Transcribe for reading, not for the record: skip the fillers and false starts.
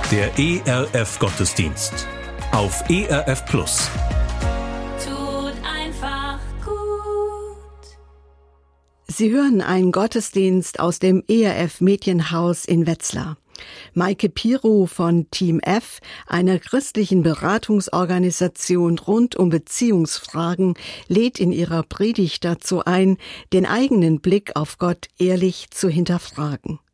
Der ERF Gottesdienst auf ERF Plus. Tut einfach gut. Sie hören einen Gottesdienst aus dem ERF Medienhaus in Wetzlar. Maike Pirow von Team F, einer christlichen Beratungsorganisation rund um Beziehungsfragen, lädt in ihrer Predigt dazu ein, den eigenen Blick auf Gott ehrlich zu hinterfragen.